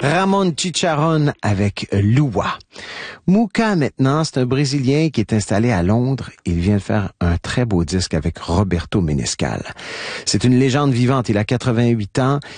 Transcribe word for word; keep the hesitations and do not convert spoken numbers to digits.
Ramon Chicharron avec Lua. Muka, maintenant, c'est un Brésilien qui est installé à Londres. Il vient de faire un très beau disque avec Roberto Menescal. C'est une légende vivante. Il a quatre-vingt-huit ans.